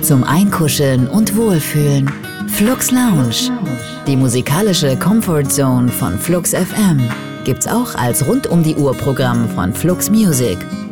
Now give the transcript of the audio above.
zum Einkuscheln und Wohlfühlen. Flux Lounge, die musikalische Comfort Zone von Flux FM, gibt's auch als Rund-um-die-Uhr-Programm von Flux Music.